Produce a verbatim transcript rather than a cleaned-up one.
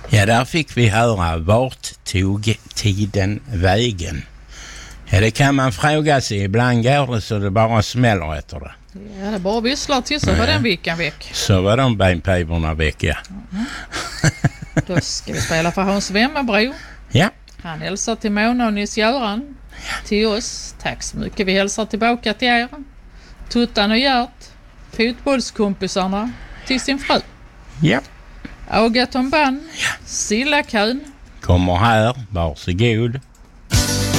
Ja, där fick vi höra vart tog tiden vägen. Ja, det kan man fråga sig. Ibland går det så det bara smäller efter det. Ja, det bara visslar till så var den veckan veck. Så var de benpivorna veck, ja. Mm. Då ska vi spela för Hans Wemmerbro. Ja. Han hälsar till Mona och Nils-Göran. Ja. Till oss. Tack så mycket. Vi hälsar tillbaka till er. Tuttan och Gert. Fotbollskompisarna. Till sin fru. Ja. Agaton Bann. Ja. Silla Kön. Kommer här. Varsågod.